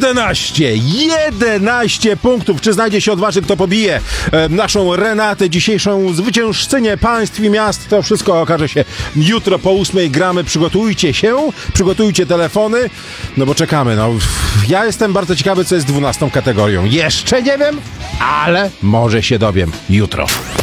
11 punktów. Czy znajdzie się odważny, kto pobije naszą Renatę, dzisiejszą zwyciężczynię państw i miast? To wszystko okaże się jutro po 8:00. Gramy. Przygotujcie się, przygotujcie telefony, no bo czekamy. No, ja jestem bardzo ciekawy, co jest 12 kategorią. Jeszcze nie wiem, ale może się dowiem jutro.